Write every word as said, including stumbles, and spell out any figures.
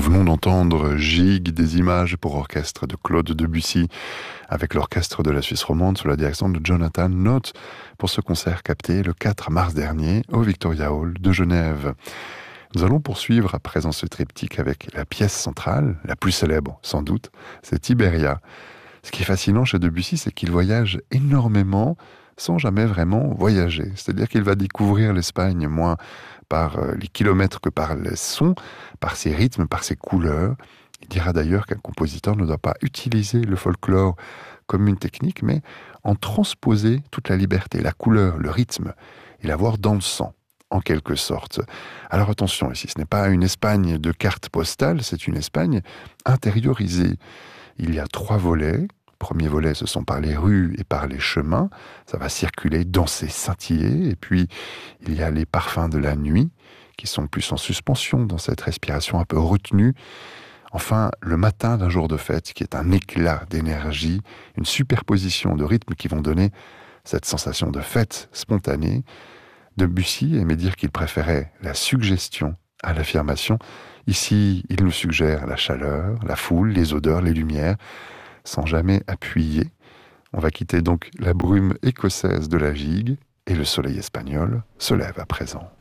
venons d'entendre Gigue, des images pour orchestre de Claude Debussy, avec l'orchestre de la Suisse romande sous la direction de Jonathan Note, pour ce concert capté le quatre mars dernier au Victoria Hall de Genève. Nous allons poursuivre à présent ce triptyque avec la pièce centrale, la plus célèbre sans doute, c'est Tiberia. Ce qui est fascinant chez Debussy, c'est qu'il voyage énormément sans jamais vraiment voyager. C'est-à-dire qu'il va découvrir l'Espagne moins par les kilomètres que par les sons, par ses rythmes, par ses couleurs. Il dira d'ailleurs qu'un compositeur ne doit pas utiliser le folklore comme une technique, mais en transposer toute la liberté, la couleur, le rythme, et l'avoir dans le sang, en quelque sorte. Alors attention ici, ce n'est pas une Espagne de carte postale, c'est une Espagne intériorisée. Il y a trois volets. Le premier volet, ce sont par les rues et par les chemins. Ça va circuler, danser, scintiller. Et puis, il y a les parfums de la nuit, qui sont plus en suspension dans cette respiration un peu retenue. Enfin, le matin d'un jour de fête, qui est un éclat d'énergie, une superposition de rythmes qui vont donner cette sensation de fête spontanée. Debussy aimait dire qu'il préférait la suggestion à l'affirmation. Ici, il nous suggère la chaleur, la foule, les odeurs, les lumières, sans jamais appuyer. On va quitter donc la brume écossaise de la gigue et le soleil espagnol se lève à présent.